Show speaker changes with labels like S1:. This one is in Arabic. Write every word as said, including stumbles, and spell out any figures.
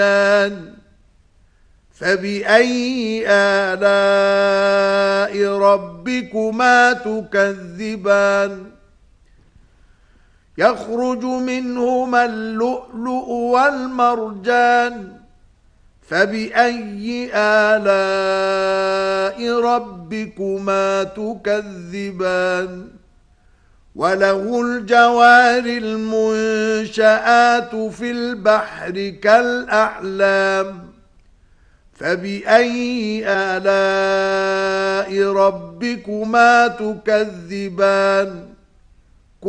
S1: فبأي آلاء ربكما تكذبان يخرج منهما اللؤلؤ والمرجان فبأي آلاء ربكما تكذبان وله الجوار المنشآت في البحر كالأعلام فبأي آلاء ربكما تكذبان